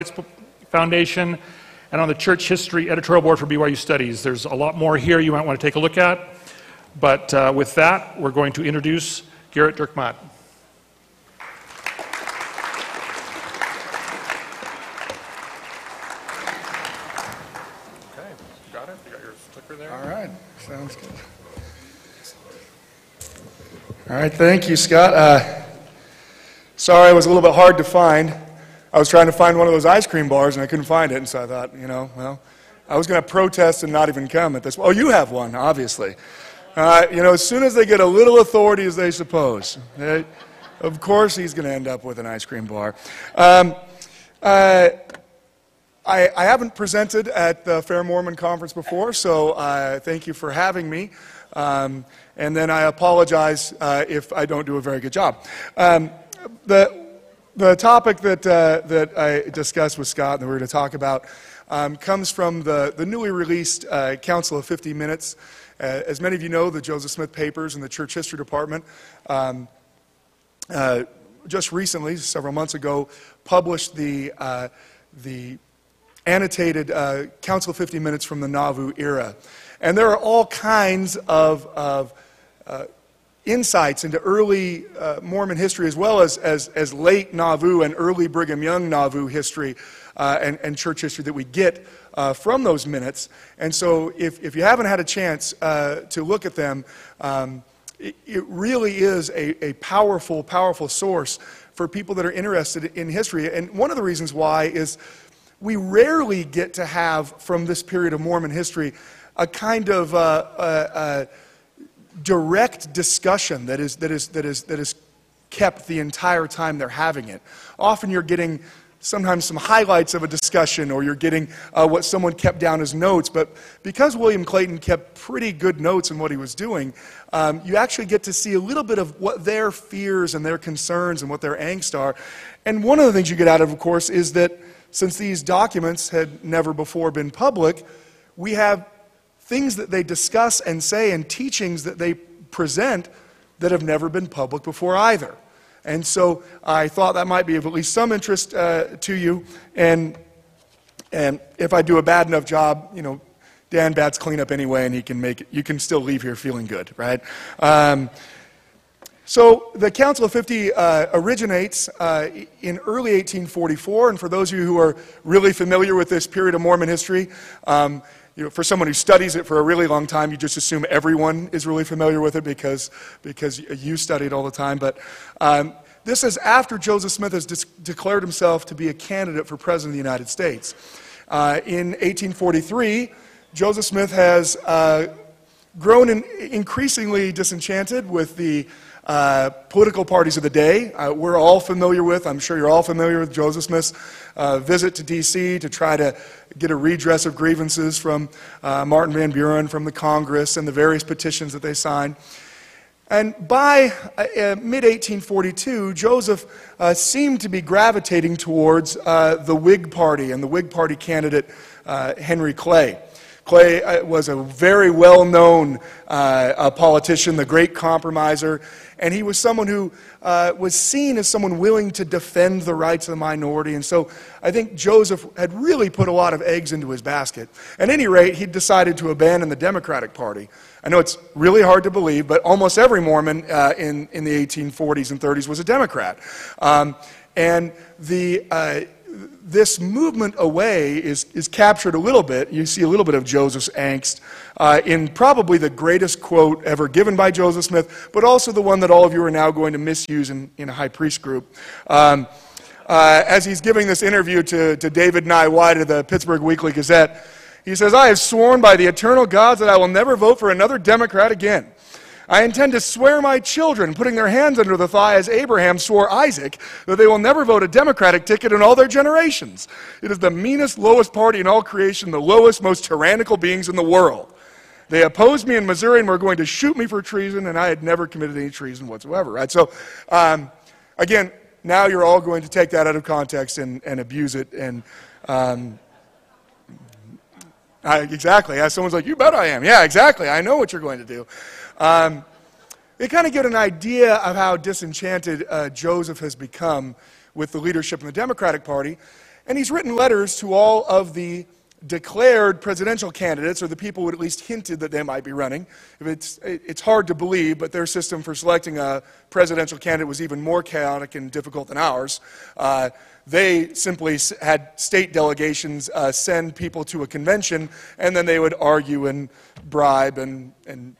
Foundation and on the church history editorial board for BYU Studies. There's a lot more here you might want to take a look at, but with that, we're going to introduce Gerrit Dirkmaat. Okay, you got it? You got your clicker there? All right, sounds good. All right, thank you, Scott. Sorry, it was a little bit hard to find. I was trying to find one of those ice cream bars, and I couldn't find it, and so I thought, I was going to protest and not even come at this. Oh, you have one, obviously. As soon as they get a little authority as they suppose, of course he's going to end up with an ice cream bar. I haven't presented at the Fair Mormon Conference before, so thank you for having me. And then I apologize if I don't do a very good job. The topic that I discussed with Scott and that we're going to talk about comes from the newly released Council of 50 Minutes. As many of you know, the Joseph Smith Papers in the Church History Department just recently, several months ago, published the annotated Council of 50 Minutes from the Nauvoo era. And there are all kinds of insights into early Mormon history as well as late Nauvoo and early Brigham Young Nauvoo history and church history that we get from those minutes. And so if you haven't had a chance to look at them, it really is a powerful, powerful source for people that are interested in history. And one of the reasons why is we rarely get to have from this period of Mormon history a kind of direct discussion that is kept the entire time they're having it. Often you're getting sometimes some highlights of a discussion, or you're getting what someone kept down as notes. But because William Clayton kept pretty good notes on what he was doing, you actually get to see a little bit of what their fears and their concerns and what their angst are. And one of the things you get out of course, is that since these documents had never before been public, we have things that they discuss and say and teachings that they present that have never been public before either. And so I thought that might be of at least some interest to you. And if I do a bad enough job, Dan bats cleanup anyway, and he can make it. You can still leave here feeling good, right? So the Council of 50 originates in early 1844. And for those of you who are really familiar with this period of Mormon history, for someone who studies it for a really long time, you just assume everyone is really familiar with it because you study it all the time. But this is after Joseph Smith has declared himself to be a candidate for President of the United States. In 1843, Joseph Smith has grown increasingly disenchanted with the political parties of the day. We're all familiar with, I'm sure you're all familiar with Joseph Smith's visit to D.C. to try to get a redress of grievances from Martin Van Buren, from the Congress, and the various petitions that they signed. And by mid-1842, Joseph seemed to be gravitating towards the Whig Party and the Whig Party candidate Henry Clay. Clay was a very well-known politician, the great compromiser, and he was someone who was seen as someone willing to defend the rights of the minority. And so I think Joseph had really put a lot of eggs into his basket. At any rate, he decided to abandon the Democratic Party. I know it's really hard to believe, but almost every Mormon in the 1840s and 30s was a Democrat. And this movement away is captured a little bit. You see a little bit of Joseph's angst in probably the greatest quote ever given by Joseph Smith, but also the one that all of you are now going to misuse in a high priest group. As he's giving this interview to David Nye White of the Pittsburgh Weekly Gazette, he says, "I have sworn by the eternal gods that I will never vote for another Democrat again. I intend to swear my children, putting their hands under the thigh as Abraham swore Isaac, that they will never vote a Democratic ticket in all their generations. It is the meanest, lowest party in all creation, the lowest, most tyrannical beings in the world. They opposed me in Missouri and were going to shoot me for treason, and I had never committed any treason whatsoever." Right? So, again, now you're all going to take that out of context and abuse it. And exactly. Someone's like, "You bet I am." Yeah, exactly. I know what you're going to do. They kind of get an idea of how disenchanted Joseph has become with the leadership in the Democratic Party. And he's written letters to all of the declared presidential candidates, or the people who had at least hinted that they might be running. It's hard to believe, but their system for selecting a presidential candidate was even more chaotic and difficult than ours. They simply had state delegations send people to a convention, and then they would argue and bribe and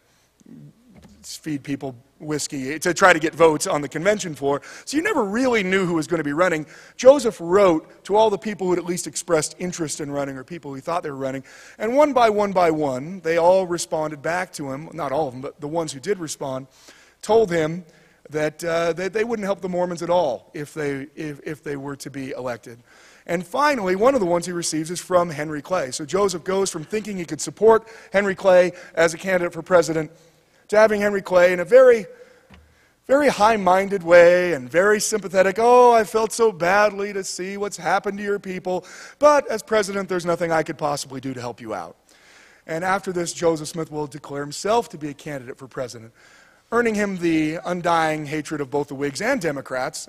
feed people whiskey to try to get votes on the convention floor. So you never really knew who was going to be running. Joseph wrote to all the people who had at least expressed interest in running, or people who thought they were running, and one by one, they all responded back to him. Not all of them, but the ones who did respond told him that they wouldn't help the Mormons at all if they were to be elected. And finally, one of the ones he receives is from Henry Clay. So Joseph goes from thinking he could support Henry Clay as a candidate for president to having Henry Clay in a very, very high-minded way and very sympathetic. Oh, I felt so badly to see what's happened to your people, but as president, there's nothing I could possibly do to help you out. And after this, Joseph Smith will declare himself to be a candidate for president, earning him the undying hatred of both the Whigs and Democrats.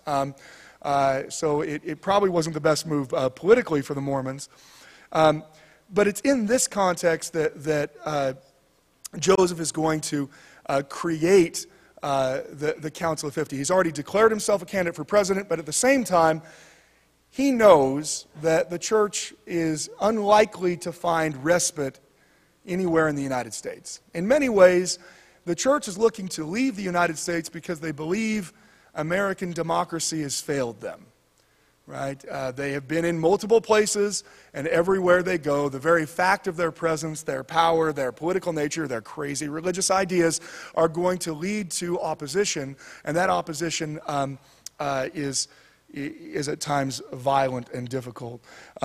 So it probably wasn't the best move politically for the Mormons. But it's in this context that Joseph is going to create the Council of 50. He's already declared himself a candidate for president, but at the same time, he knows that the church is unlikely to find respite anywhere in the United States. In many ways, the church is looking to leave the United States because they believe American democracy has failed them. Right? They have been in multiple places, and everywhere they go, the very fact of their presence, their power, their political nature, their crazy religious ideas are going to lead to opposition, and that opposition is at times violent and difficult.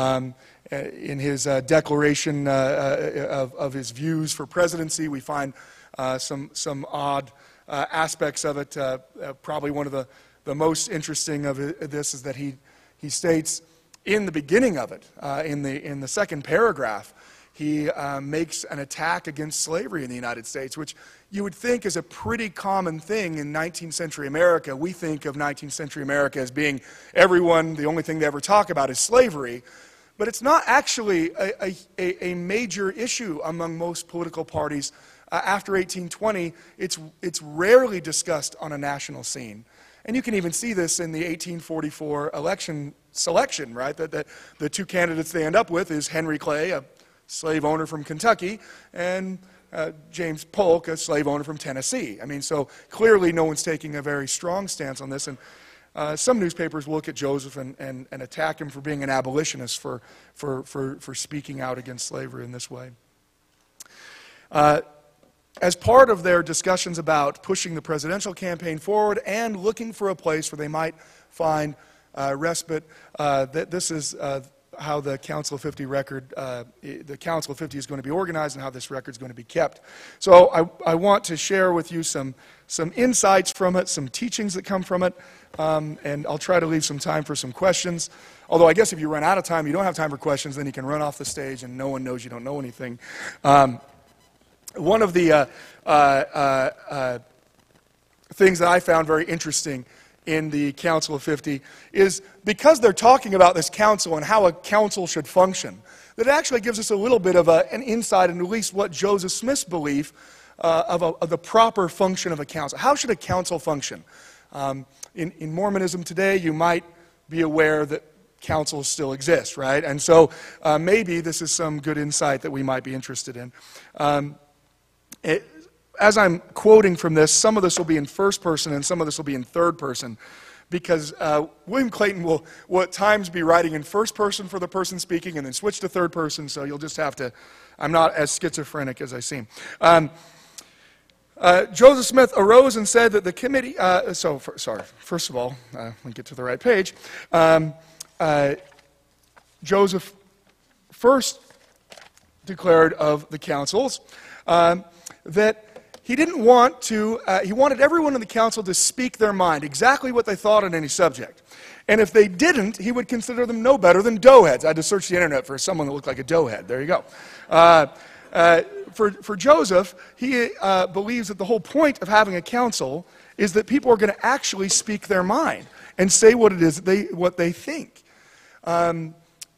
In his declaration of his views for presidency, we find some odd aspects of it. Probably one of the most interesting of this is that he states in the beginning of it, in the second paragraph, he makes an attack against slavery in the United States, which you would think is a pretty common thing in 19th century America. We think of 19th century America as being everyone, the only thing they ever talk about is slavery. But it's not actually a major issue among most political parties. After 1820, it's rarely discussed on a national scene. And you can even see this in the 1844 election selection, right? That the two candidates they end up with is Henry Clay, a slave owner from Kentucky, and James Polk, a slave owner from Tennessee. I mean, so clearly no one's taking a very strong stance on this. And some newspapers look at Joseph and attack him for being an abolitionist, for speaking out against slavery in this way. As part of their discussions about pushing the presidential campaign forward and looking for a place where they might find respite, this is how the Council of 50 record, the Council of 50 is going to be organized and how this record is going to be kept. So I want to share with you some insights from it, some teachings that come from it, and I'll try to leave some time for some questions. Although I guess if you run out of time, you don't have time for questions, then you can run off the stage and no one knows you don't know anything. One of the things that I found very interesting in the Council of 50 is because they're talking about this council and how a council should function, that it actually gives us a little bit of an insight into at least what Joseph Smith's belief of the proper function of a council. How should a council function? In Mormonism today, you might be aware that councils still exist, right? And so maybe this is some good insight that we might be interested in. As I'm quoting from this, some of this will be in first person and some of this will be in third person, because William Clayton will at times be writing in first person for the person speaking and then switch to third person, so you'll just have to, I'm not as schizophrenic as I seem. Joseph Smith arose and said that the committee, first of all, let me get to the right page. Joseph first declared of the councils that he didn't want to, he wanted everyone in the council to speak their mind, exactly what they thought on any subject. And if they didn't, he would consider them no better than doughheads. I had to search the internet for someone that looked like a doughhead. There you go. For Joseph, he believes that the whole point of having a council is that people are going to actually speak their mind and say what it is what they think.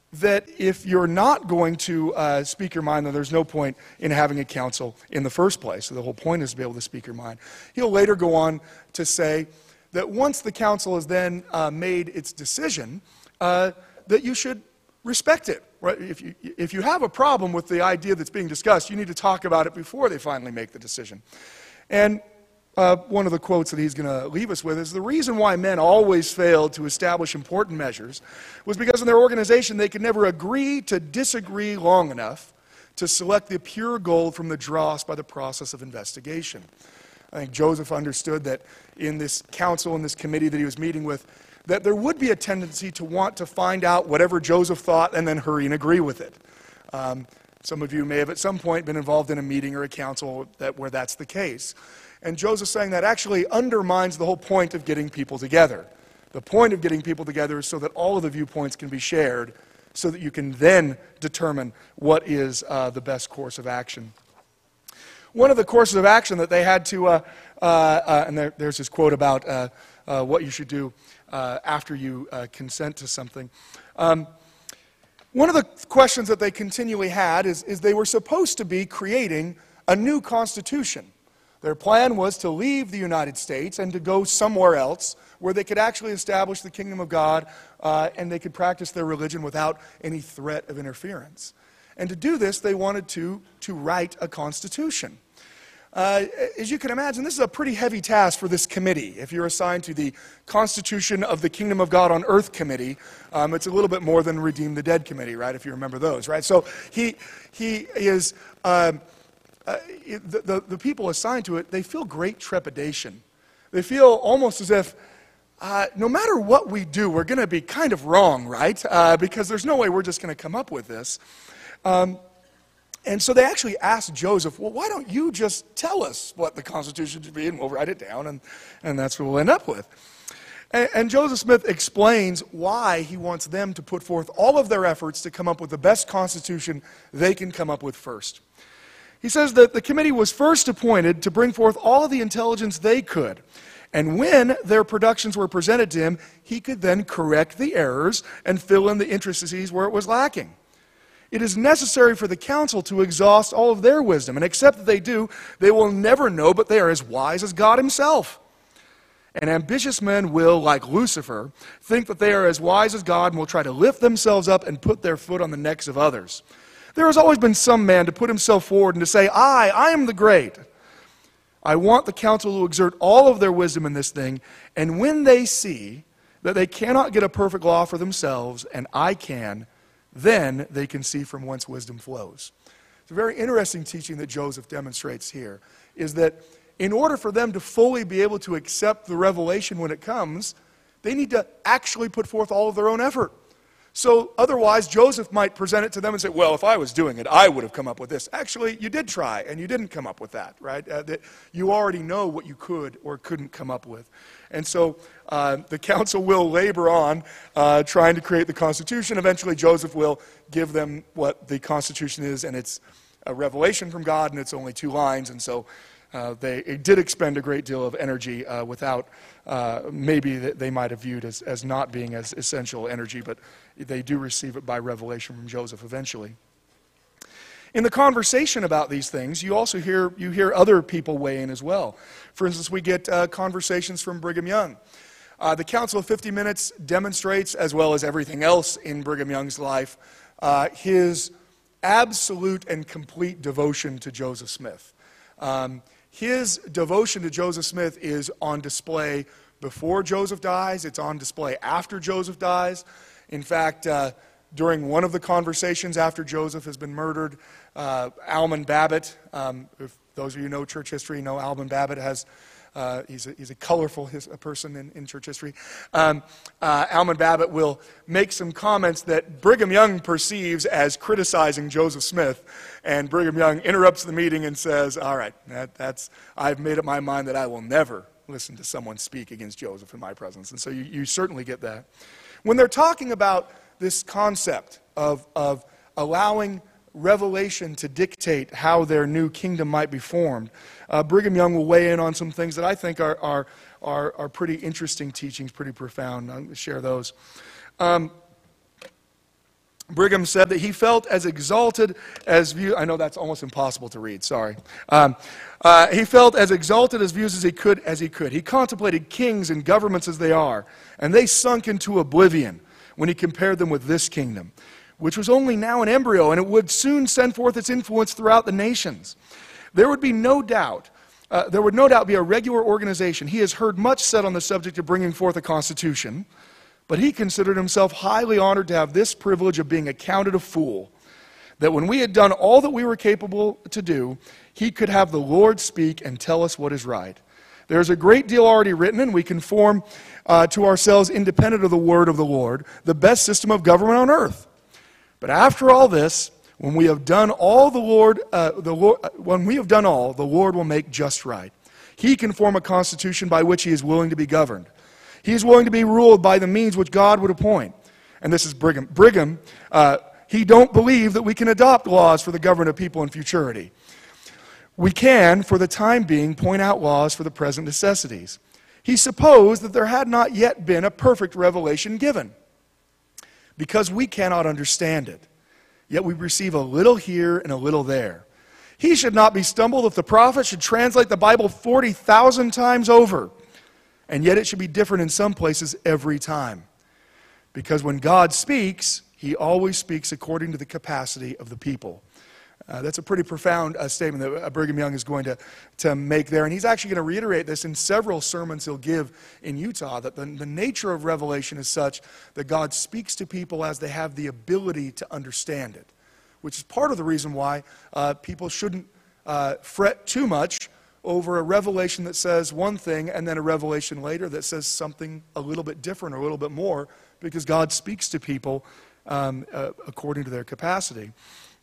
that if you're not going to speak your mind, then there's no point in having a council in the first place. So the whole point is to be able to speak your mind. He'll later go on to say that once the council has then made its decision, that you should respect it. Right? If you have a problem with the idea that's being discussed, you need to talk about it before they finally make the decision. And one of the quotes that he's going to leave us with is, the reason why men always failed to establish important measures was because in their organization they could never agree to disagree long enough to select the pure gold from the dross by the process of investigation. I think Joseph understood that in this council, in this committee that he was meeting with, that there would be a tendency to want to find out whatever Joseph thought and then hurry and agree with it. Some of you may have at some point been involved in a meeting or a council where that's the case. And Joseph's saying that actually undermines the whole point of getting people together. The point of getting people together is so that all of the viewpoints can be shared, so that you can then determine what is the best course of action. One of the courses of action that they had to, and there's this quote about what you should do after you consent to something. One of the questions that they continually had is they were supposed to be creating a new constitution. Their plan was to leave the United States and to go somewhere else where they could actually establish the kingdom of God and they could practice their religion without any threat of interference. And to do this, they wanted to write a constitution. As you can imagine, this is a pretty heavy task for this committee. If you're assigned to the Constitution of the Kingdom of God on Earth Committee, it's a little bit more than Redeem the Dead Committee, right, if you remember those, right? So he is... the people assigned to it, they feel great trepidation. They feel almost as if no matter what we do, we're going to be kind of wrong, right? Because there's no way we're just going to come up with this. And so they actually asked Joseph, well, why don't you just tell us what the Constitution should be and we'll write it down and that's what we'll end up with. And Joseph Smith explains why he wants them to put forth all of their efforts to come up with the best Constitution they can come up with first. He says that the committee was first appointed to bring forth all of the intelligence they could. And when their productions were presented to him, he could then correct the errors and fill in the intricacies where it was lacking. It is necessary for the council to exhaust all of their wisdom, and except that they do, they will never know, but they are as wise as God himself. And ambitious men will, like Lucifer, think that they are as wise as God and will try to lift themselves up and put their foot on the necks of others. There has always been some man to put himself forward and to say, I am the great. I want the council to exert all of their wisdom in this thing, and when they see that they cannot get a perfect law for themselves, and I can, then they can see from whence wisdom flows. It's a very interesting teaching that Joseph demonstrates here, is that in order for them to fully be able to accept the revelation when it comes, they need to actually put forth all of their own effort. So otherwise, Joseph might present it to them and say, well, if I was doing it, I would have come up with this. Actually, you did try, and you didn't come up with that, right? That you already know what you could or couldn't come up with. And so the council will labor on trying to create the Constitution. Eventually, Joseph will give them what the Constitution is, and it's a revelation from God, and it's only 2 lines. And so they did expend a great deal of energy without maybe they might have viewed as not being as essential energy, but they do receive it by revelation from Joseph eventually. In the conversation about these things, you also hear other people weigh in as well. For instance, we get conversations from Brigham Young. The Council of 50 Minutes demonstrates, as well as everything else in Brigham Young's life, his absolute and complete devotion to Joseph Smith. His devotion to Joseph Smith is on display before Joseph dies. It's on display after Joseph dies. In fact, during one of the conversations after Joseph has been murdered, Almon Babbitt, if those of you who know church history know Almon Babbitt has, he's a colorful person in church history. Almon Babbitt will make some comments that Brigham Young perceives as criticizing Joseph Smith, and Brigham Young interrupts the meeting and says, all right, I've made up my mind that I will never listen to someone speak against Joseph in my presence. And so you certainly get that. When they're talking about this concept of allowing revelation to dictate how their new kingdom might be formed, Brigham Young will weigh in on some things that I think are pretty interesting teachings, pretty profound. I'm going to share those. Brigham said that he felt as exalted as views, I know that's almost impossible to read, sorry. He felt as exalted as views as he could. He contemplated kings and governments as they are, and they sunk into oblivion when he compared them with this kingdom, which was only now an embryo, and it would soon send forth its influence throughout the nations. There would no doubt be a regular organization. He has heard much said on the subject of bringing forth a constitution, but he considered himself highly honored to have this privilege of being accounted a fool, that when we had done all that we were capable to do, he could have the Lord speak and tell us what is right. There's a great deal already written, and we can form to ourselves, independent of the word of the Lord, the best system of government on earth. But after all this, when we have done all, the Lord will make just right. He can form a constitution by which he is willing to be governed. He is willing to be ruled by the means which God would appoint. And this is Brigham. He don't believe that we can adopt laws for the government of people in futurity. We can, for the time being, point out laws for the present necessities. He supposed that there had not yet been a perfect revelation given, because we cannot understand it. Yet we receive a little here and a little there. He should not be stumbled if the prophet should translate the Bible 40,000 times over, and yet it should be different in some places every time. Because when God speaks, he always speaks according to the capacity of the people. That's a pretty profound statement that Brigham Young is going to make there. And he's actually going to reiterate this in several sermons he'll give in Utah, that the nature of revelation is such that God speaks to people as they have the ability to understand it, which is part of the reason why people shouldn't fret too much over a revelation that says one thing and then a revelation later that says something a little bit different or a little bit more, because God speaks to people according to their capacity.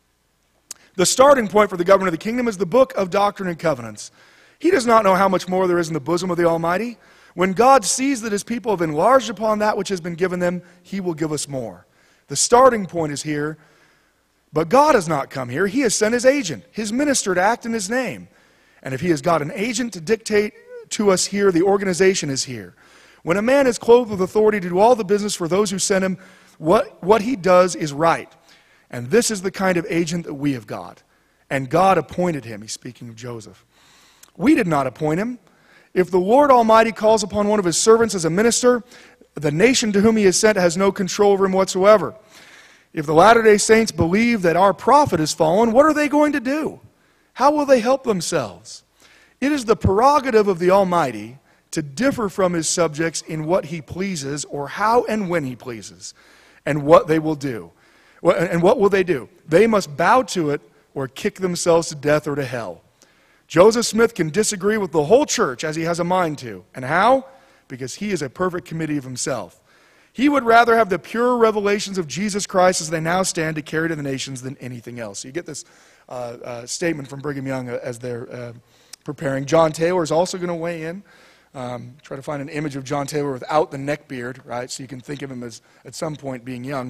The starting point for the government of the kingdom is the book of Doctrine and Covenants. He does not know how much more there is in the bosom of the Almighty. When God sees that his people have enlarged upon that which has been given them, he will give us more. The starting point is here, but God has not come here. He has sent his agent, his minister, to act in his name. And if he has got an agent to dictate to us here, the organization is here. When a man is clothed with authority to do all the business for those who sent him, what he does is right. And this is the kind of agent that we have got. And God appointed him. He's speaking of Joseph. We did not appoint him. If the Lord Almighty calls upon one of his servants as a minister, the nation to whom he is sent has no control over him whatsoever. If the Latter-day Saints believe that our prophet has fallen, what are they going to do? How will they help themselves? It is the prerogative of the Almighty to differ from his subjects in what he pleases, or how and when he pleases, and what they will do. And what will they do? They must bow to it or kick themselves to death or to hell. Joseph Smith can disagree with the whole church as he has a mind to. And how? Because he is a perfect committee of himself. He would rather have the pure revelations of Jesus Christ as they now stand to carry to the nations than anything else. So you get this statement from Brigham Young as they're preparing. John Taylor is also going to weigh in. Try to find an image of John Taylor without the neck beard, right? So you can think of him as at some point being young.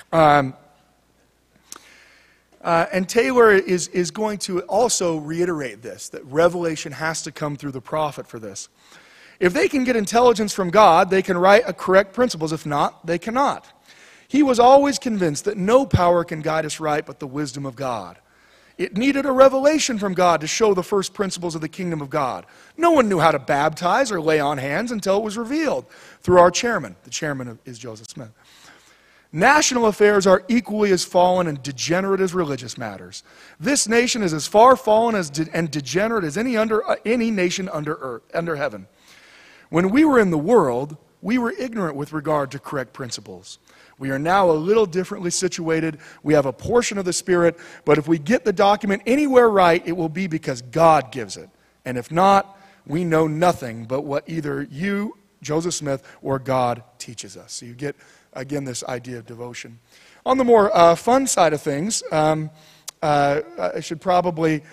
And Taylor is going to also reiterate this, that revelation has to come through the prophet for this. If they can get intelligence from God, they can write correct principles. If not, they cannot. He was always convinced that no power can guide us right but the wisdom of God. It needed a revelation from God to show the first principles of the kingdom of God. No one knew how to baptize or lay on hands until it was revealed through our chairman. The chairman is Joseph Smith. National affairs are equally as fallen and degenerate as religious matters. This nation is as far fallen and degenerate as any nation under heaven. When we were in the world, we were ignorant with regard to correct principles. We are now a little differently situated. We have a portion of the Spirit, but if we get the document anywhere right, it will be because God gives it. And if not, we know nothing but what either you, Joseph Smith, or God teaches us. So you get, again, this idea of devotion. On the more fun side of things, I should probably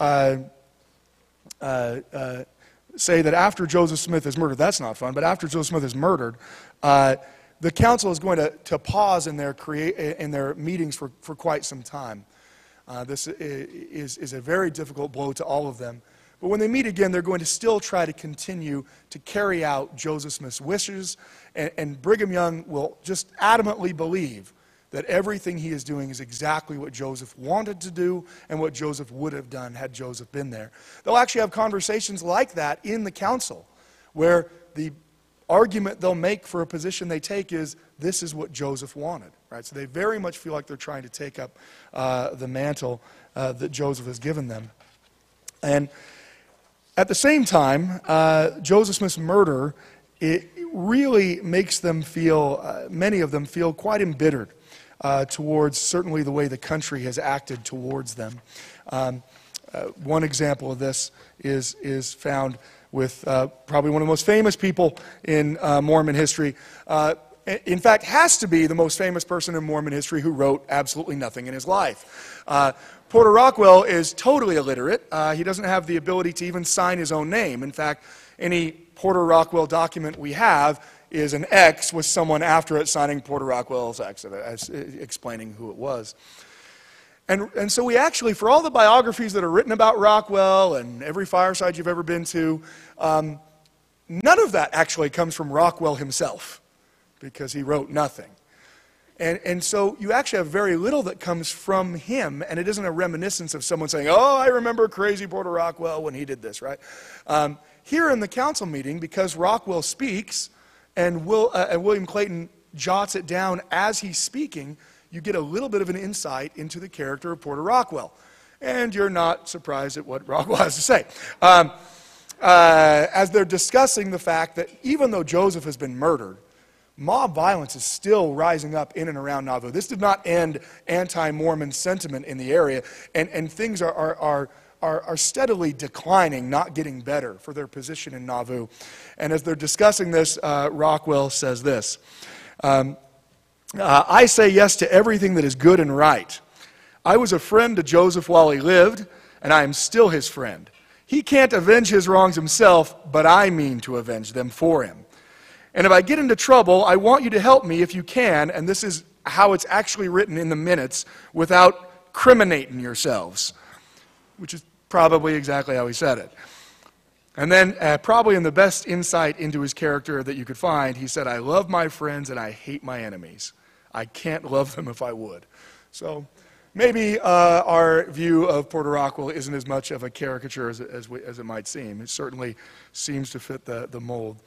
say that after Joseph Smith is murdered, that's not fun, but after Joseph Smith is murdered, the council is going to pause in their meetings for quite some time. This is a very difficult blow to all of them. But when they meet again, they're going to still try to continue to carry out Joseph Smith's wishes, and Brigham Young will just adamantly believe that everything he is doing is exactly what Joseph wanted to do and what Joseph would have done had Joseph been there. They'll actually have conversations like that in the council, where the argument they'll make for a position they take is, this is what Joseph wanted. Right? So they very much feel like they're trying to take up the mantle that Joseph has given them. And at the same time, Joseph Smith's murder, it really makes them feel, many of them feel quite embittered towards certainly the way the country has acted towards them. One example of this is found with probably one of the most famous people in Mormon history. In fact, has to be the most famous person in Mormon history who wrote absolutely nothing in his life. Porter Rockwell is totally illiterate. He doesn't have the ability to even sign his own name. In fact, any Porter Rockwell document we have is an X with someone after it signing Porter Rockwell's X, explaining who it was. And so we actually, for all the biographies that are written about Rockwell and every fireside you've ever been to, none of that actually comes from Rockwell himself, because he wrote nothing. And so you actually have very little that comes from him, and it isn't a reminiscence of someone saying, oh, I remember crazy Porter Rockwell when he did this, right? Here in the council meeting, because Rockwell speaks and William Clayton jots it down as he's speaking, you get a little bit of an insight into the character of Porter Rockwell. And you're not surprised at what Rockwell has to say. As they're discussing the fact that even though Joseph has been murdered, mob violence is still rising up in and around Nauvoo. This did not end anti-Mormon sentiment in the area, and things are steadily declining, not getting better for their position in Nauvoo. And as they're discussing this, Rockwell says this, I say yes to everything that is good and right. I was a friend to Joseph while he lived, and I am still his friend. He can't avenge his wrongs himself, but I mean to avenge them for him. And if I get into trouble, I want you to help me if you can, and this is how it's actually written in the minutes, without criminating yourselves, which is probably exactly how he said it. And then, probably in the best insight into his character that you could find, he said, I love my friends and I hate my enemies. I can't love them if I would. So maybe our view of Porter Rockwell isn't as much of a caricature as it might seem. It certainly seems to fit the mold.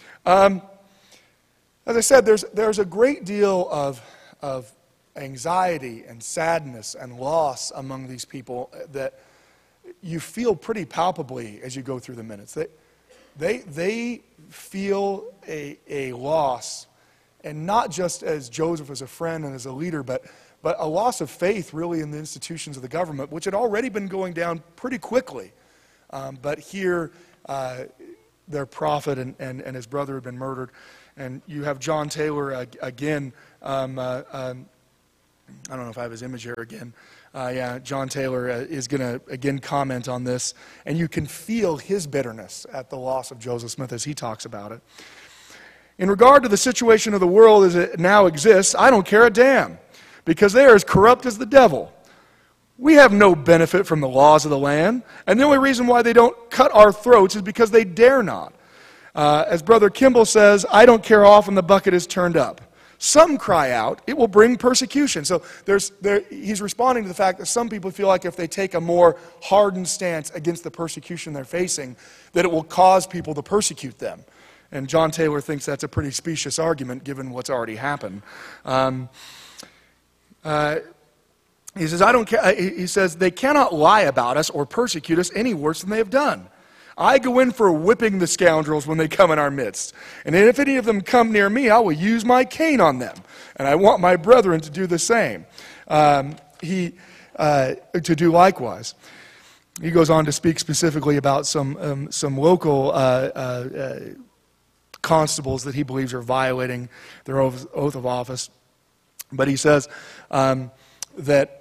As I said, there's a great deal of anxiety and sadness and loss among these people that you feel pretty palpably as you go through the minutes. They feel a loss, and not just as Joseph as a friend and as a leader, but a loss of faith really in the institutions of the government, which had already been going down pretty quickly. But here, their prophet and his brother had been murdered. And you have John Taylor again. I don't know if I have his image here again. Yeah, John Taylor is going to again comment on this. And you can feel his bitterness at the loss of Joseph Smith as he talks about it. In regard to the situation of the world as it now exists, I don't care a damn, because they are as corrupt as the devil. We have no benefit from the laws of the land, and the only reason why they don't cut our throats is because they dare not. As Brother Kimball says, I don't care how often the bucket is turned up. Some cry out, it will bring persecution. So he's responding to the fact that some people feel like if they take a more hardened stance against the persecution they're facing, that it will cause people to persecute them. And John Taylor thinks that's a pretty specious argument given what's already happened. He says, I don't care. He says, they cannot lie about us or persecute us any worse than they have done. I go in for whipping the scoundrels when they come in our midst. And if any of them come near me, I will use my cane on them. And I want my brethren to do the same. To do likewise. He goes on to speak specifically about some local constables that he believes are violating their oath of office. But he says that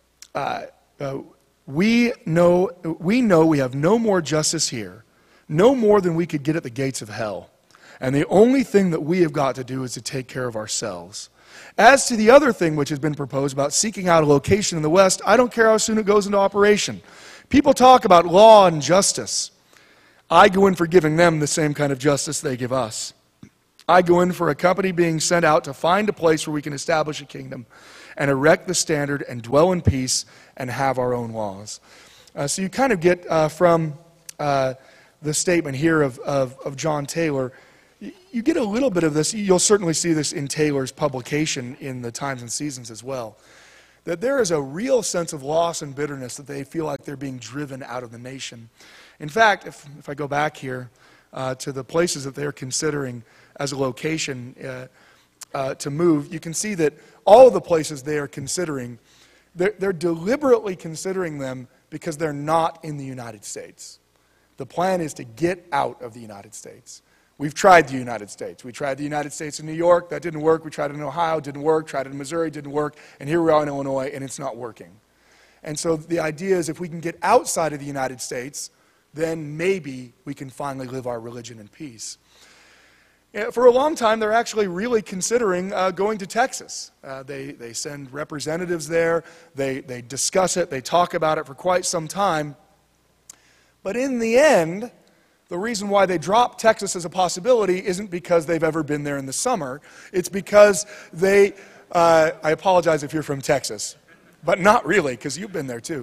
we know we have no more justice here, no more than we could get at the gates of hell. And the only thing that we have got to do is to take care of ourselves. As to the other thing which has been proposed about seeking out a location in the West, I don't care how soon it goes into operation. People talk about law and justice. I go in for giving them the same kind of justice they give us. I go in for a company being sent out to find a place where we can establish a kingdom. and erect the standard and dwell in peace and have our own laws. So you kind of get from the statement here of John Taylor, you get a little bit of this. You'll certainly see this in Taylor's publication in the Times and Seasons as well, that there is a real sense of loss and bitterness that they feel like they're being driven out of the nation. In fact, if I go back here to the places that they're considering as a location to move, you can see that all of the places they are considering, they're deliberately considering them because they're not in the United States. The plan is to get out of the United States. We've tried the United States. We tried the United States in New York. That didn't work. We tried it in Ohio. Didn't work. Tried it in Missouri. Didn't work. And here we are in Illinois, and it's not working. And so the idea is if we can get outside of the United States, then maybe we can finally live our religion in peace. For a long time, they're actually really considering going to Texas. They send representatives there. They discuss it. They talk about it for quite some time. But in the end, the reason why they drop Texas as a possibility isn't because they've ever been there in the summer. It's because they, I apologize if you're from Texas, but not really, because you've been there too.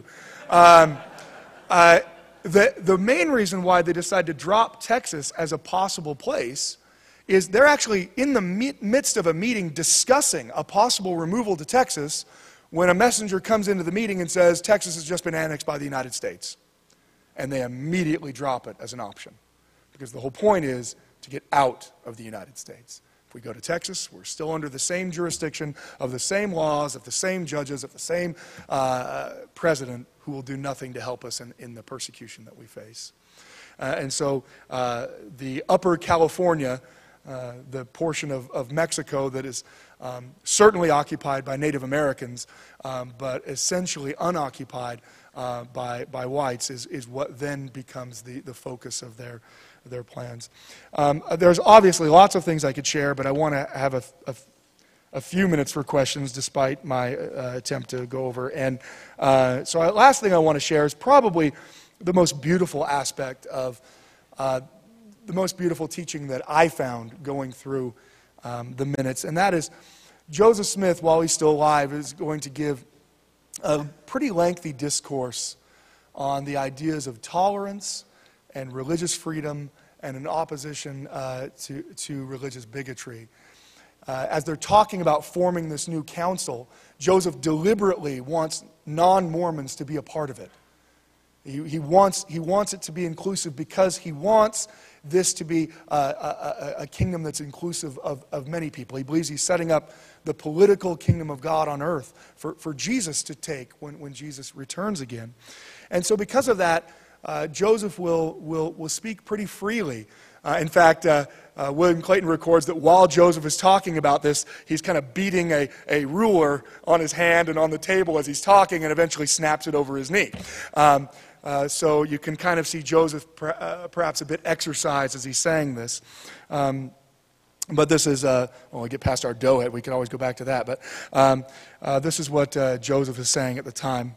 The main reason why they decide to drop Texas as a possible place is they're actually in the midst of a meeting discussing a possible removal to Texas when a messenger comes into the meeting and says, Texas has just been annexed by the United States. And they immediately drop it as an option. Because the whole point is to get out of the United States. If we go to Texas, we're still under the same jurisdiction of the same laws, of the same judges, of the same president who will do nothing to help us in the persecution that we face. And so the upper California, the portion of Mexico that is certainly occupied by Native Americans, but essentially unoccupied by whites, is what then becomes the focus of their plans. There's obviously lots of things I could share, but I want to have a few minutes for questions despite my attempt to go over. And so last thing I want to share is probably the most beautiful aspect of the most beautiful teaching that I found going through the minutes, and that is Joseph Smith, while he's still alive, is going to give a pretty lengthy discourse on the ideas of tolerance and religious freedom and an opposition to religious bigotry. As they're talking about forming this new council, Joseph deliberately wants non-Mormons to be a part of it. He wants it to be inclusive because he wants this to be a kingdom that's inclusive of many people. He believes he's setting up the political kingdom of God on earth for Jesus to take when Jesus returns again. And so because of that, Joseph will speak pretty freely. In fact, William Clayton records that while Joseph is talking about this, he's kind of beating a ruler on his hand and on the table as he's talking, and eventually snaps it over his knee. So you can kind of see Joseph perhaps a bit exercised as he's saying this. But this is, when we get past our doughhead, we can always go back to that. But this is what Joseph is saying at the time.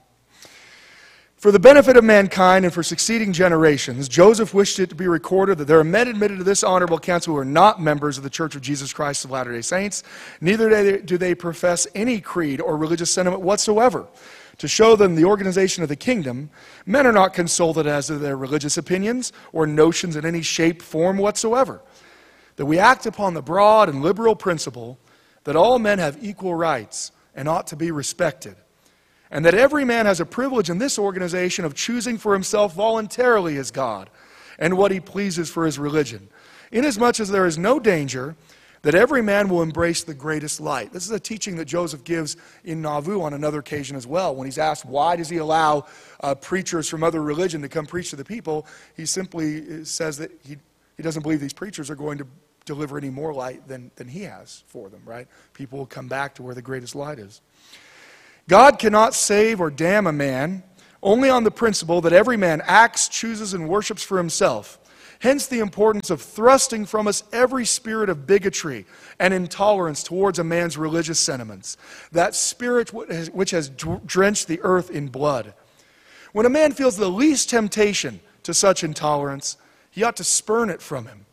For the benefit of mankind and for succeeding generations, Joseph wished it to be recorded that there are men admitted to this honorable council who are not members of the Church of Jesus Christ of Latter-day Saints, neither do they profess any creed or religious sentiment whatsoever. To show them the organization of the kingdom, men are not consulted as to their religious opinions or notions in any shape, form whatsoever. That we act upon the broad and liberal principle that all men have equal rights and ought to be respected, and that every man has a privilege in this organization of choosing for himself voluntarily his God and what he pleases for his religion, inasmuch as there is no danger that every man will embrace the greatest light. This is a teaching that Joseph gives in Nauvoo on another occasion as well. When he's asked why does he allow preachers from other religion to come preach to the people, he simply says that he doesn't believe these preachers are going to deliver any more light than he has for them, right? People will come back to where the greatest light is. God cannot save or damn a man only on the principle that every man acts, chooses, and worships for himself. Hence the importance of thrusting from us every spirit of bigotry and intolerance towards a man's religious sentiments, that spirit which has drenched the earth in blood. When a man feels the least temptation to such intolerance, he ought to spurn it from him.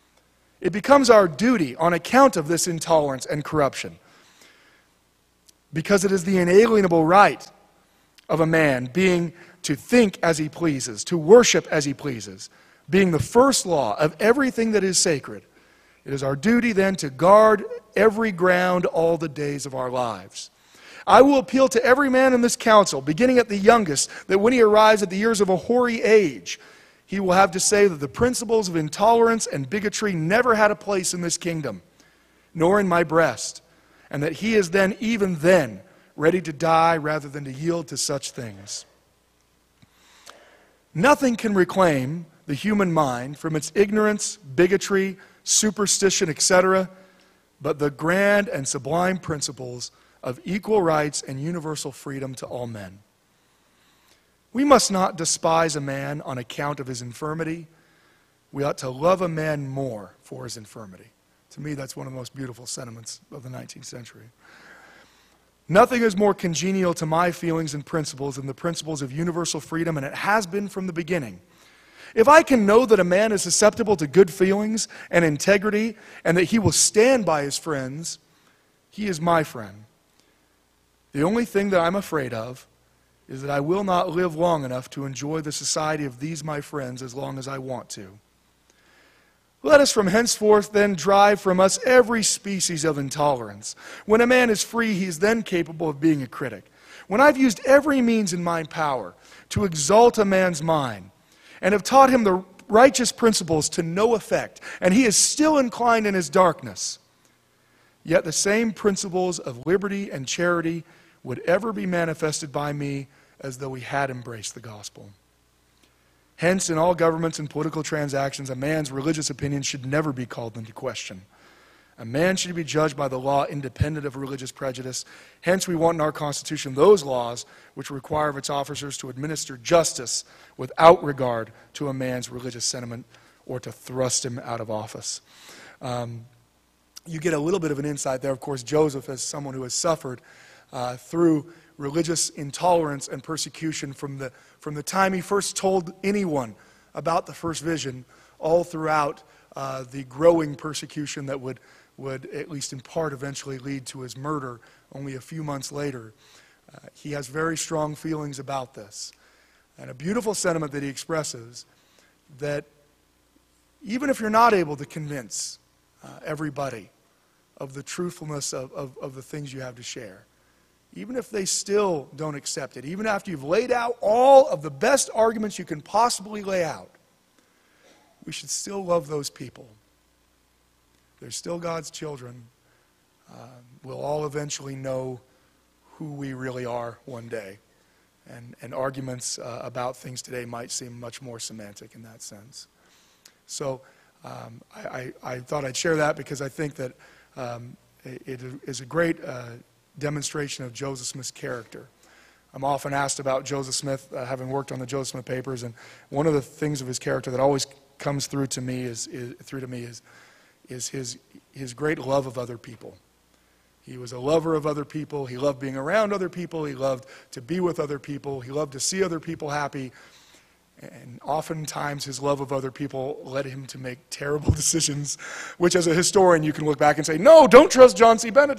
It becomes our duty on account of this intolerance and corruption. because it is the inalienable right of a man being to think as he pleases, to worship as he pleases, being the first law of everything that is sacred. It is our duty then to guard every ground all the days of our lives. I will appeal to every man in this council, beginning at the youngest, that when he arrives at the years of a hoary age, he will have to say that the principles of intolerance and bigotry never had a place in this kingdom, nor in my breast, and that he is then, even then, ready to die rather than to yield to such things. Nothing can reclaim the human mind from its ignorance, bigotry, superstition, etc., but the grand and sublime principles of equal rights and universal freedom to all men. We must not despise a man on account of his infirmity. We ought to love a man more for his infirmity. To me, that's one of the most beautiful sentiments of the 19th century. Nothing is more congenial to my feelings and principles than the principles of universal freedom, and it has been from the beginning. If I can know that a man is susceptible to good feelings and integrity, and that he will stand by his friends, he is my friend. The only thing that I'm afraid of is that I will not live long enough to enjoy the society of these my friends as long as I want to. Let us from henceforth then drive from us every species of intolerance. When a man is free, he is then capable of being a critic. When I've used every means in my power to exalt a man's mind, and have taught him the righteous principles to no effect, and he is still inclined in his darkness, yet the same principles of liberty and charity would ever be manifested by me as though he had embraced the gospel. Hence, in all governments and political transactions, a man's religious opinion should never be called into question. A man should be judged by the law independent of religious prejudice. Hence, we want in our Constitution those laws which require of its officers to administer justice without regard to a man's religious sentiment or to thrust him out of office. You get a little bit of an insight there. Of course, Joseph, as someone who has suffered through religious intolerance and persecution from the time he first told anyone about the first vision, all throughout the growing persecution that would, at least in part, eventually lead to his murder only a few months later. He has very strong feelings about this. And a beautiful sentiment that he expresses, that even if you're not able to convince everybody of the truthfulness of the things you have to share, even if they still don't accept it, even after you've laid out all of the best arguments you can possibly lay out, we should still love those people. They're still God's children. We'll all eventually know who we really are one day. And arguments about things today might seem much more semantic in that sense. So I thought I'd share that because I think that it is a great demonstration of Joseph Smith's character. I'm often asked about Joseph Smith, having worked on the Joseph Smith papers, and one of the things of his character that always comes through to me is his great love of other people. He was a lover of other people. He loved being around other people. He loved to be with other people. He loved to see other people happy. And oftentimes his love of other people led him to make terrible decisions, which as a historian you can look back and say, no, don't trust John C. Bennett.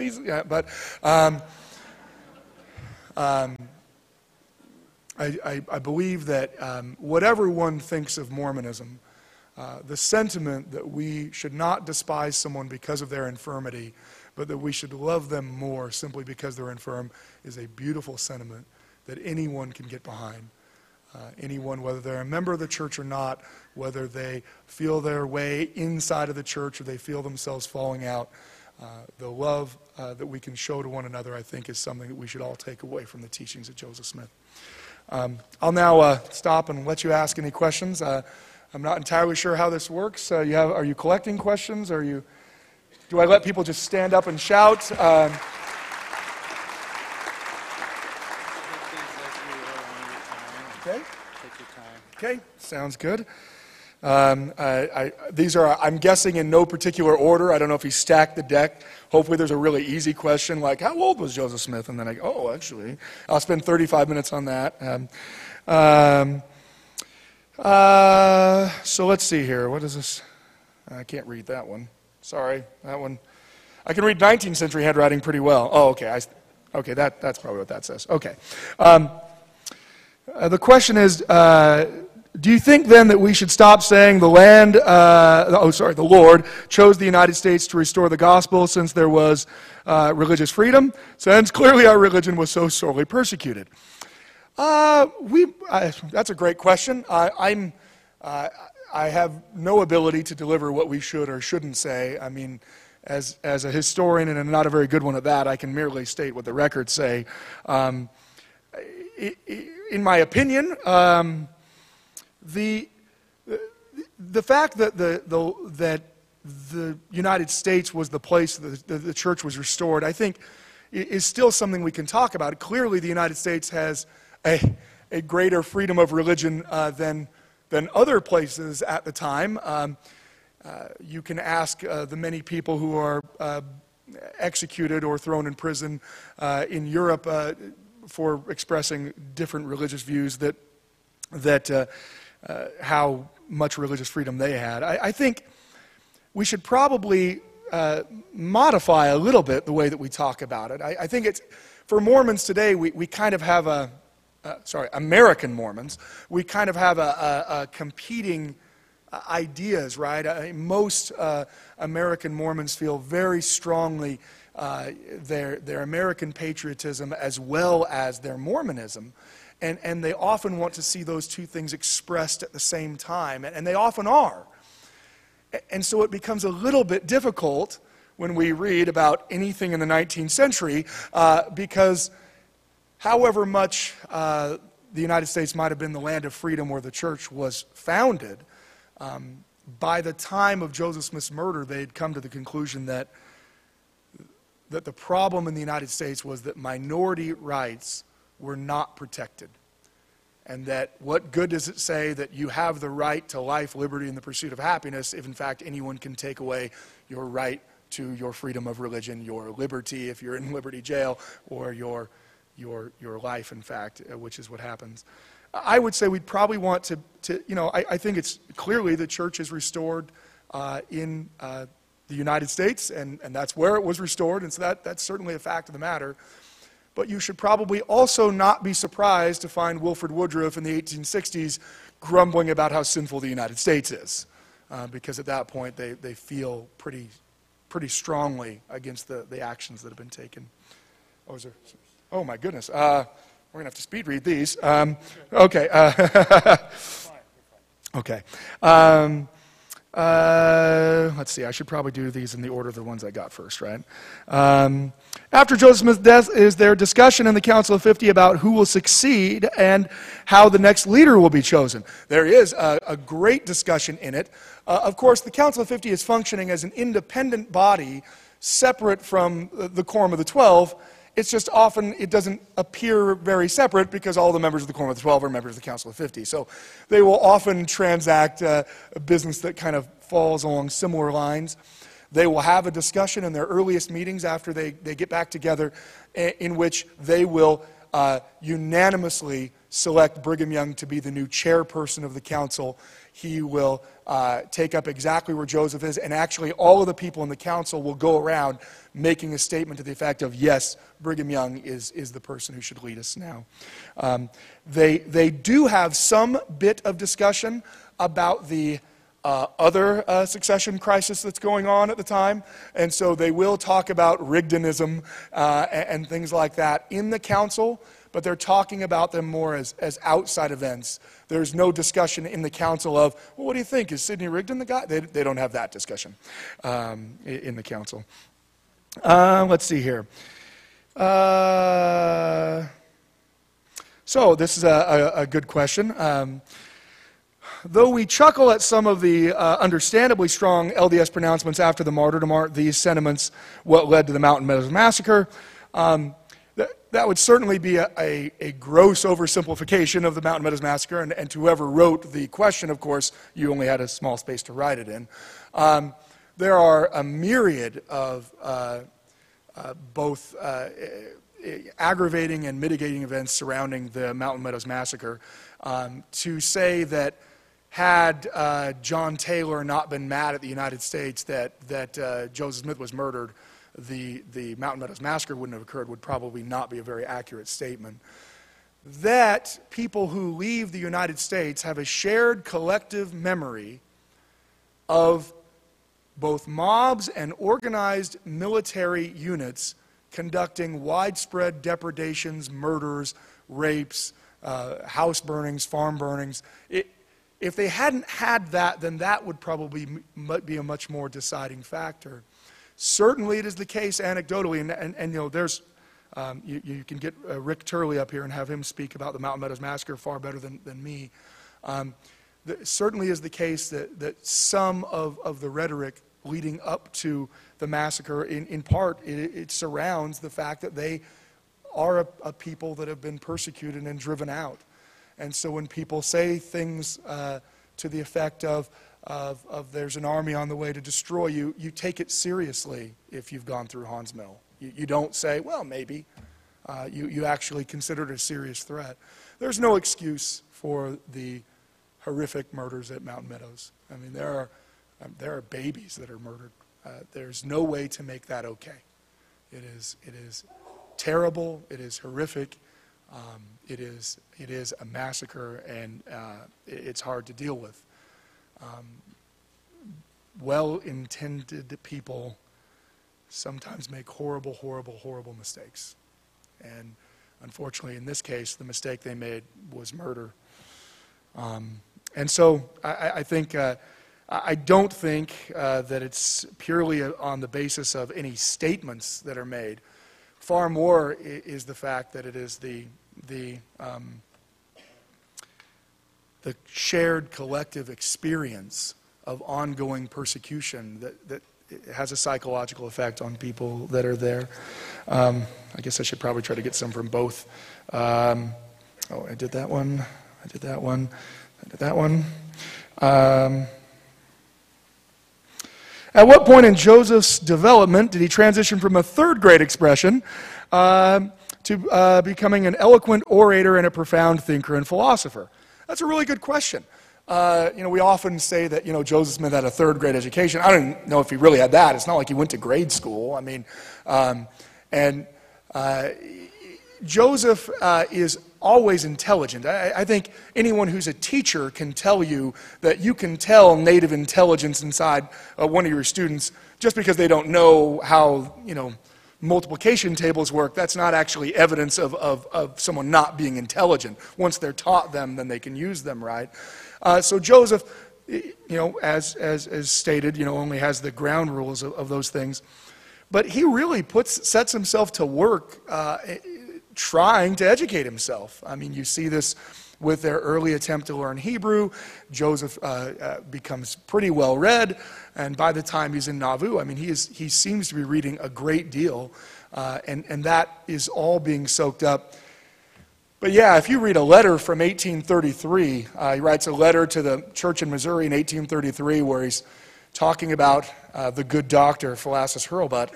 I believe that whatever one thinks of Mormonism, the sentiment that we should not despise someone because of their infirmity, but that we should love them more simply because they're infirm, is a beautiful sentiment that anyone can get behind. Anyone, whether they're a member of the church or not, whether they feel their way inside of the church or they feel themselves falling out, the love that we can show to one another, I think, is something that we should all take away from the teachings of Joseph Smith. I'll now stop and let you ask any questions. I'm not entirely sure how this works. Are you collecting questions? Do I let people just stand up and shout? Okay. Take your time. Okay, sounds good. These are, I'm guessing, in no particular order. I don't know if he stacked the deck. Hopefully there's a really ezy question like, how old was Joseph Smith? And then I go, oh, actually, I'll spend 35 minutes on that. So let's see here. What is this? I can't read that one. Sorry, that one. I can read 19th century handwriting pretty well. Oh, okay. Okay, that's probably what that says. Okay. The question is, do you think then that we should stop saying the Lord chose the United States to restore the gospel since there was religious freedom, since clearly our religion was so sorely persecuted? That's a great question. I have no ability to deliver what we should or shouldn't say. I mean, as a historian, and I'm not a very good one at that, I can merely state what the records say. In my opinion, the fact that the United States was the place that the church was restored, I think, is still something we can talk about. Clearly, the United States has a greater freedom of religion than other places at the time. You can ask the many people who are executed or thrown in prison in Europe for expressing different religious views that how much religious freedom they had. I think we should probably modify a little bit the way that we talk about it. I think it's, for Mormons today, we kind of have American Mormons, we kind of have a competing ideas, right? Most American Mormons feel very strongly their American patriotism as well as their Mormonism. And they often want to see those two things expressed at the same time, and they often are. And so it becomes a little bit difficult when we read about anything in the 19th century, because however much the United States might have been the land of freedom where the church was founded, by the time of Joseph Smith's murder, they had come to the conclusion that the problem in the United States was that minority rights were not protected. And that what good does it say that you have the right to life, liberty, and the pursuit of happiness if in fact anyone can take away your right to your freedom of religion, your liberty if you're in Liberty Jail, or your life, in fact, which is what happens. I would say we'd probably want to I think it's clearly the church is restored in the United States, and that's where it was restored, and so that's certainly a fact of the matter. But you should probably also not be surprised to find Wilford Woodruff in the 1860s grumbling about how sinful the United States is, because at that point they feel pretty strongly against the actions that have been taken. Oh my goodness. We're going to have to speed read these. Okay. Okay. Let's see, I should probably do these in the order of the ones I got first, right? After Joseph Smith's death, is there discussion in the Council of 50 about who will succeed and how the next leader will be chosen? There is a great discussion in it. Of course, the Council of 50 is functioning as an independent body separate from the Quorum of the 12. It's just often it doesn't appear very separate because all the members of the Quorum of the 12 are members of the Council of 50. So they will often transact a business that kind of falls along similar lines. They will have a discussion in their earliest meetings after they get back together in which they will unanimously select Brigham Young to be the new chairperson of the council. He will take up exactly where Joseph is, and actually all of the people in the council will go around making a statement to the effect of, yes, Brigham Young is the person who should lead us now. They do have some bit of discussion about the other succession crisis that's going on at the time, and so they will talk about Rigdonism and things like that in the council, but they're talking about them more as outside events. There's no discussion in the council of, well, what do you think? Is Sidney Rigdon the guy? They don't have that discussion in the council. Let's see here. So this is a good question. Though we chuckle at some of the understandably strong LDS pronouncements after the martyrdom, aren't these sentiments what led to the Mountain Meadows Massacre? That would certainly be a gross oversimplification of the Mountain Meadows Massacre, and to whoever wrote the question, of course, you only had a small space to write it in. There are a myriad of both aggravating and mitigating events surrounding the Mountain Meadows Massacre. To say that had John Taylor not been mad at the United States that Joseph Smith was murdered, the Mountain Meadows Massacre wouldn't have occurred would probably not be a very accurate statement. That people who leave the United States have a shared collective memory of both mobs and organized military units conducting widespread depredations, murders, rapes, house burnings, farm burnings. If they hadn't had that, then that would probably be a much more deciding factor. Certainly it is the case anecdotally, and you know, there's, you can get Rick Turley up here and have him speak about the Mountain Meadows Massacre far better than me. Certainly is the case that some of the rhetoric leading up to the massacre, in part, it surrounds the fact that they are a people that have been persecuted and driven out. And so when people say things to the effect of there's an army on the way to destroy you, you take it seriously if you've gone through Haun's Mill. You don't say, well, maybe. You actually consider it a serious threat. There's no excuse for the horrific murders at Mountain Meadows. I mean, there are babies that are murdered. There's no way to make that okay. It is terrible. It is horrific. It is a massacre, and it's hard to deal with. Well-intended people sometimes make horrible, horrible, horrible mistakes. And unfortunately, in this case, the mistake they made was murder. And so I think, I don't think that it's purely on the basis of any statements that are made. Far more is the fact that it is the shared collective experience of ongoing persecution that has a psychological effect on people that are there. I guess I should probably try to get some from both. Oh, I did that one. I did that one. I did that one. At what point in Joseph's development did he transition from a third grade expression to becoming an eloquent orator and a profound thinker and philosopher? That's a really good question. We often say that, Joseph Smith had a third grade education. I don't know if he really had that. It's not like he went to grade school. I mean, Joseph is always intelligent. I think anyone who's a teacher can tell you that you can tell native intelligence inside one of your students just because they don't know how, multiplication tables work. That's not actually evidence of someone not being intelligent. Once they're taught them, then they can use them, right? So Joseph, as stated, only has the ground rules of those things. But he really sets himself to work trying to educate himself. I mean, you see this with their early attempt to learn Hebrew. Joseph becomes pretty well read, and by the time he's in Nauvoo, I mean, he seems to be reading a great deal, and that is all being soaked up. But yeah, if you read a letter from 1833, he writes a letter to the church in Missouri in 1833 where he's talking about the good doctor, Philasus Hurlbut,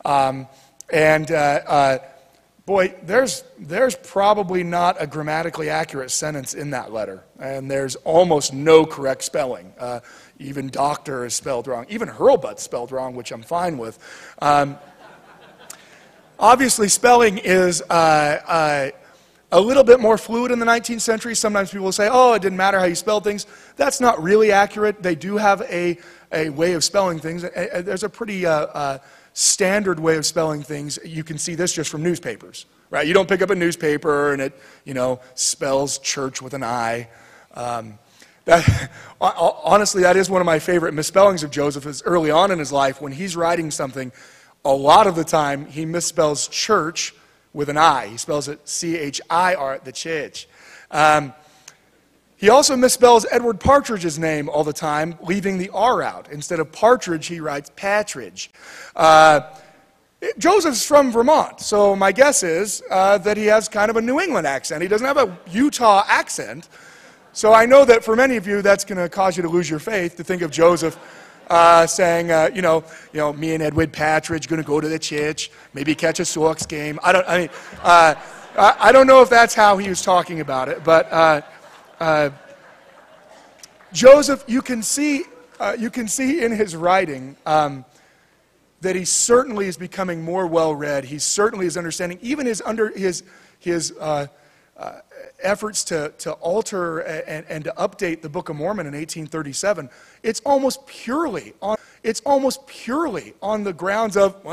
boy, there's probably not a grammatically accurate sentence in that letter, and there's almost no correct spelling. Even doctor is spelled wrong. Even Hurlbut's spelled wrong, which I'm fine with. Obviously, spelling is a little bit more fluid in the 19th century. Sometimes people will say, oh, it didn't matter how you spelled things. That's not really accurate. They do have a way of spelling things. There's a pretty standard way of spelling things. You can see this just from newspapers, right? You don't pick up a newspaper and it, spells church with an I. Honestly, that is one of my favorite misspellings of Joseph is early on in his life when he's writing something. A lot of the time, he misspells church with an I. He spells it C-H-I-R, the church. He also misspells Edward Partridge's name all the time, leaving the R out. Instead of Partridge, he writes Patridge. Joseph's from Vermont, so my guess is that he has kind of a New England accent. He doesn't have a Utah accent. So I know that for many of you, that's going to cause you to lose your faith, to think of Joseph saying, me and Edward Patridge going to go to the church, maybe catch a Sox game. I don't know if that's how he was talking about it, but Joseph, you can see in his writing, that he certainly is becoming more well-read. He certainly is understanding, even his efforts to alter and to update the Book of Mormon in 1837. It's almost purely on the grounds of, well,